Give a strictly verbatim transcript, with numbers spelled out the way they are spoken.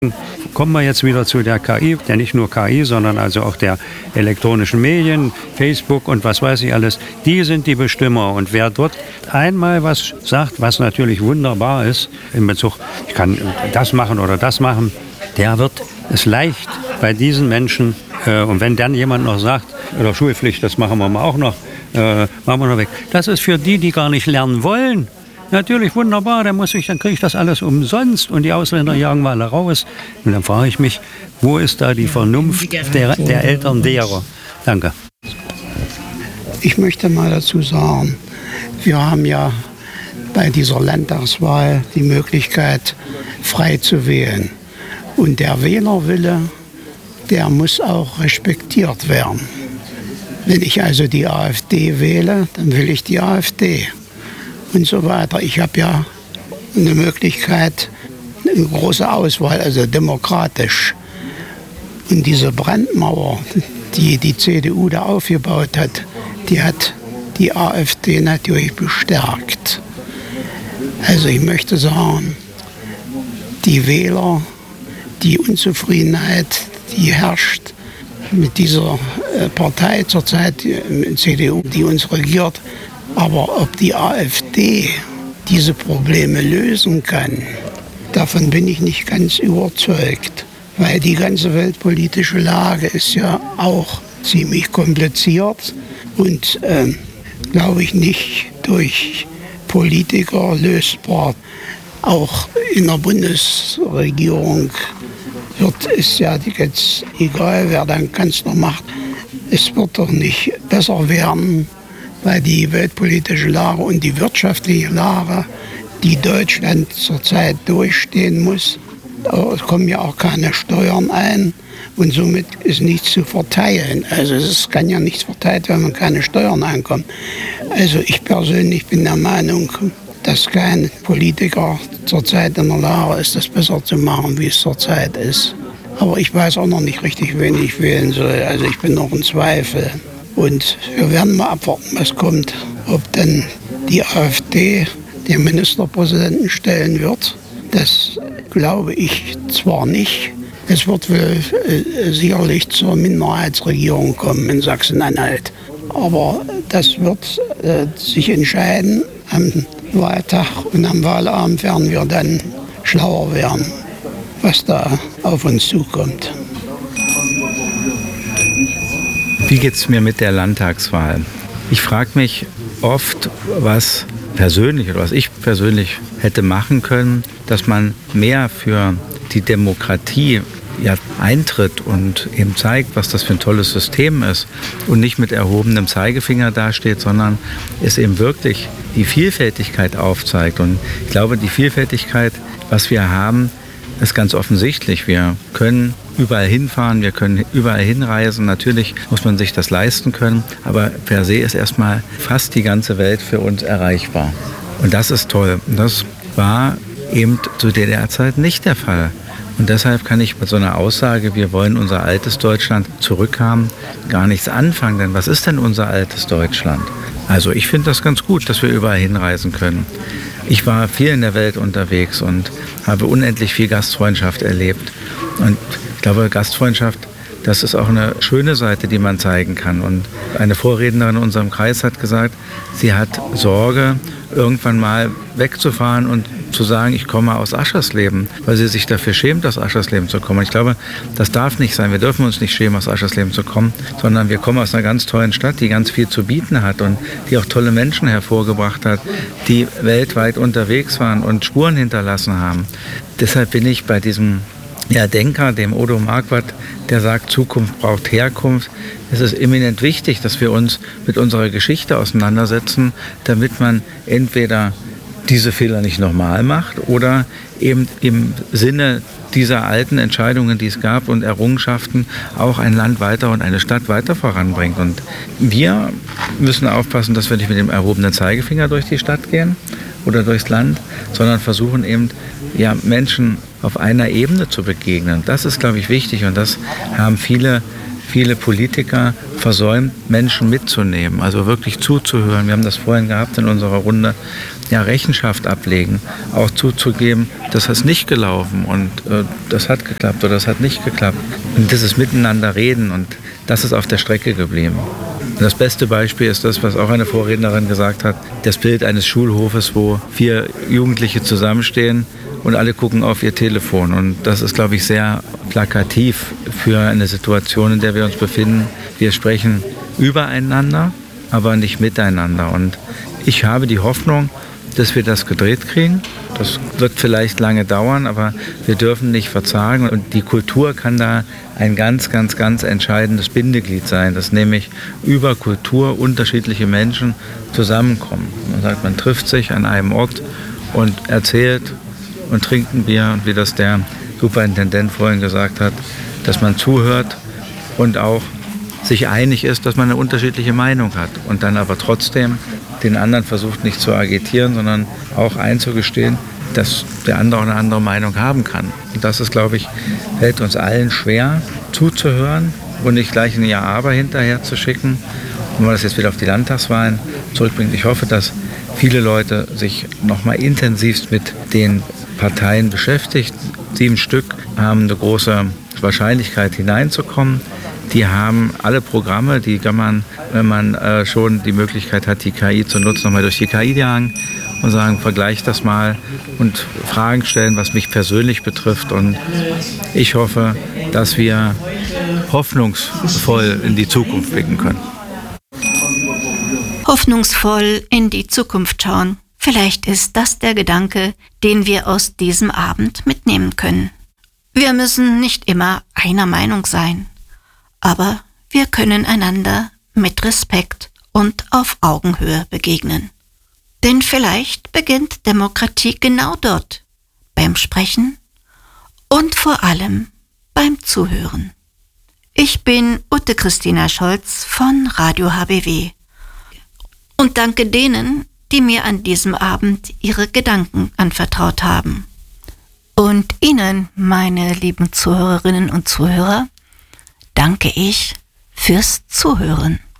Kommen wir jetzt wieder zu der K I, der nicht nur K I, sondern also auch der elektronischen Medien, Facebook und was weiß ich alles. Die sind die Bestimmer. Und wer dort einmal was sagt, was natürlich wunderbar ist, in Bezug, ich kann das machen oder das machen, der wird es leicht bei diesen Menschen. Äh, und wenn dann jemand noch sagt, oder Schulpflicht, das machen wir mal auch noch, äh, machen wir noch weg. Das ist für die, die gar nicht lernen wollen. Natürlich wunderbar, dann muss ich, dann kriege ich das alles umsonst und die Ausländer jagen wir alle raus. Und dann frage ich mich, wo ist da die Vernunft der, der Eltern derer? Danke. Ich möchte mal dazu sagen, wir haben ja bei dieser Landtagswahl die Möglichkeit, frei zu wählen. Und der Wählerwille, der muss auch respektiert werden. Wenn ich also die AfD wähle, dann will ich die AfD. Und so weiter. Ich habe ja eine Möglichkeit, eine große Auswahl, also demokratisch. Und diese Brandmauer, die die C D U da aufgebaut hat, die hat die AfD natürlich bestärkt. Also ich möchte sagen, die Wähler, die Unzufriedenheit, die herrscht mit dieser Partei zurzeit, die C D U, die uns regiert. Aber ob die AfD diese Probleme lösen kann, davon bin ich nicht ganz überzeugt. Weil die ganze weltpolitische Lage ist ja auch ziemlich kompliziert und äh, glaube ich nicht durch Politiker lösbar. Auch in der Bundesregierung wird es ja jetzt egal, wer dann Kanzler macht, es wird doch nicht besser werden. Weil die weltpolitische Lage und die wirtschaftliche Lage, die Deutschland zurzeit durchstehen muss, es kommen ja auch keine Steuern ein und somit ist nichts zu verteilen. Also es kann ja nichts verteilt werden, wenn keine Steuern einkommen. Also ich persönlich bin der Meinung, dass kein Politiker zurzeit in der Lage ist, das besser zu machen, wie es zurzeit ist. Aber ich weiß auch noch nicht richtig, wen ich wählen soll. Also ich bin noch in Zweifel. Und wir werden mal abwarten, was kommt. Ob denn die AfD den Ministerpräsidenten stellen wird, das glaube ich zwar nicht. Es wird wohl äh, sicherlich zur Minderheitsregierung kommen in Sachsen-Anhalt. Aber das wird äh, sich entscheiden. Am Wahltag und am Wahlabend werden wir dann schlauer werden, was da auf uns zukommt. Wie geht es mir mit der Landtagswahl? Ich frage mich oft, was persönlich oder was ich persönlich hätte machen können, dass man mehr für die Demokratie ja, eintritt und eben zeigt, was das für ein tolles System ist und nicht mit erhobenem Zeigefinger dasteht, sondern es eben wirklich die Vielfältigkeit aufzeigt. Und ich glaube, die Vielfältigkeit, was wir haben, ist ganz offensichtlich. Wir können überall hinfahren, wir können überall hinreisen. Natürlich muss man sich das leisten können, aber per se ist erstmal fast die ganze Welt für uns erreichbar. Und das ist toll. Und das war eben zu D D R-Zeit nicht der Fall. Und deshalb kann ich mit so einer Aussage, wir wollen unser altes Deutschland zurückhaben, gar nichts anfangen. Denn was ist denn unser altes Deutschland? Also ich finde das ganz gut, dass wir überall hinreisen können. Ich war viel in der Welt unterwegs und habe unendlich viel Gastfreundschaft erlebt. Und ich glaube, Gastfreundschaft, das ist auch eine schöne Seite, die man zeigen kann. Und eine Vorrednerin in unserem Kreis hat gesagt, sie hat Sorge, irgendwann mal wegzufahren und zu sagen, ich komme aus Aschersleben, weil sie sich dafür schämt, aus Aschersleben zu kommen. Ich glaube, das darf nicht sein. Wir dürfen uns nicht schämen, aus Aschersleben zu kommen, sondern wir kommen aus einer ganz tollen Stadt, die ganz viel zu bieten hat und die auch tolle Menschen hervorgebracht hat, die weltweit unterwegs waren und Spuren hinterlassen haben. Deshalb bin ich bei diesem ja, Denker, dem Odo Marquardt, der sagt, Zukunft braucht Herkunft. Es ist eminent wichtig, dass wir uns mit unserer Geschichte auseinandersetzen, damit man entweder diese Fehler nicht nochmal macht oder eben im Sinne dieser alten Entscheidungen, die es gab und Errungenschaften, auch ein Land weiter und eine Stadt weiter voranbringt. Und wir müssen aufpassen, dass wir nicht mit dem erhobenen Zeigefinger durch die Stadt gehen oder durchs Land, sondern versuchen eben, ja, Menschen auf einer Ebene zu begegnen. Das ist, glaube ich, wichtig und das haben viele, viele Politiker versäumt, Menschen mitzunehmen, also wirklich zuzuhören. Wir haben das vorhin gehabt in unserer Runde, ja, Rechenschaft ablegen, auch zuzugeben, das ist nicht gelaufen und äh, das hat geklappt oder das hat nicht geklappt. Und das ist Miteinander reden und das ist auf der Strecke geblieben. Und das beste Beispiel ist das, was auch eine Vorrednerin gesagt hat, das Bild eines Schulhofes, wo vier Jugendliche zusammenstehen und alle gucken auf ihr Telefon. Und das ist, glaube ich, sehr plakativ für eine Situation, in der wir uns befinden. Wir sprechen übereinander, aber nicht miteinander. Und ich habe die Hoffnung, dass wir das gedreht kriegen. Das wird vielleicht lange dauern, aber wir dürfen nicht verzagen. Und die Kultur kann da ein ganz, ganz, ganz entscheidendes Bindeglied sein, dass nämlich über Kultur unterschiedliche Menschen zusammenkommen. Man sagt, man trifft sich an einem Ort und erzählt und trinkt ein Bier. Und wie das der Superintendent vorhin gesagt hat, dass man zuhört und auch sich einig ist, dass man eine unterschiedliche Meinung hat und dann aber trotzdem den anderen versucht nicht zu agitieren, sondern auch einzugestehen, dass der andere auch eine andere Meinung haben kann. Und das ist, glaube ich, fällt uns allen schwer, zuzuhören und nicht gleich ein Ja, aber hinterher zu schicken. Und wenn man das jetzt wieder auf die Landtagswahlen zurückbringt, ich hoffe, dass viele Leute sich noch mal intensivst mit den Parteien beschäftigt. Sieben Stück haben eine große Wahrscheinlichkeit hineinzukommen. Die haben alle Programme, die kann man, wenn man äh, schon die Möglichkeit hat, die K I zu nutzen, nochmal durch die K I jagen und sagen, vergleich das mal und Fragen stellen, was mich persönlich betrifft. Und ich hoffe, dass wir hoffnungsvoll in die Zukunft blicken können. Hoffnungsvoll in die Zukunft schauen. Vielleicht ist das der Gedanke, den wir aus diesem Abend mitnehmen können. Wir müssen nicht immer einer Meinung sein. Aber wir können einander mit Respekt und auf Augenhöhe begegnen. Denn vielleicht beginnt Demokratie genau dort, beim Sprechen und vor allem beim Zuhören. Ich bin Ute Christina Scholz von Radio H B W und danke denen, die mir an diesem Abend ihre Gedanken anvertraut haben. Und Ihnen, meine lieben Zuhörerinnen und Zuhörer, danke ich fürs Zuhören.